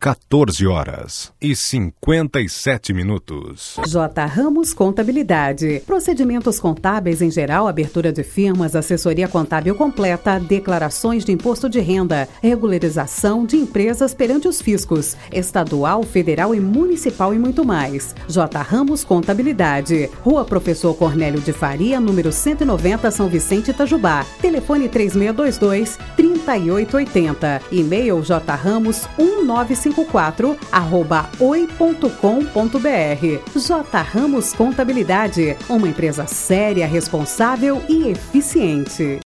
14h57. J. Ramos Contabilidade. Procedimentos contábeis em geral, abertura de firmas, assessoria contábil completa, declarações de imposto de renda, regularização de empresas perante os fiscos, estadual, federal e municipal e muito mais. J. Ramos Contabilidade. Rua Professor Cornélio de Faria, número 190, São Vicente, Itajubá. Telefone 3622-3880. E-mail jramos1954@oi.com.br. J. Ramos Contabilidade, uma empresa séria, responsável e eficiente.